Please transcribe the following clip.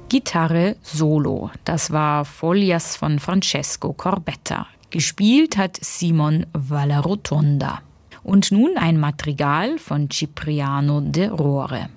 Gitarre Solo. Das war Folias von Francesco Corbetta. Gespielt hat Simon Vallarotonda. Und nun ein Madrigal von Cipriano de Rore.